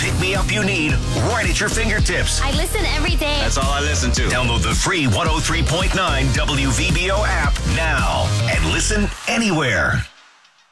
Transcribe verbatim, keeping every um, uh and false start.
pick-me-up you need right at your fingertips. I listen every day. That's all I listen to. Download the free one oh three point nine W V B O app now and listen anywhere.